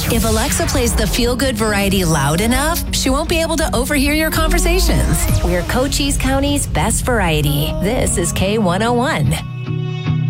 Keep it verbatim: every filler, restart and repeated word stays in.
If Alexa plays the feel-good variety loud enough, she won't be able to overhear your conversations. We're Cochise County's best variety. This is K one oh one.